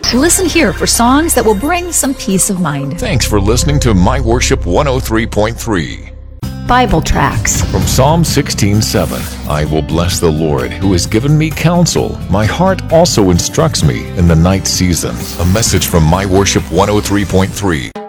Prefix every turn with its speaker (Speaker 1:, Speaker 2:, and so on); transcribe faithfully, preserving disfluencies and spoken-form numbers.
Speaker 1: Listen here for songs that will bring some peace of mind.
Speaker 2: Thanks for listening to My Worship one oh three point three.
Speaker 1: Bible tracts.
Speaker 2: From Psalm sixteen seven, I will bless the Lord, who has given me counsel. My heart also instructs me in the night season. A message from My Worship one oh three point three.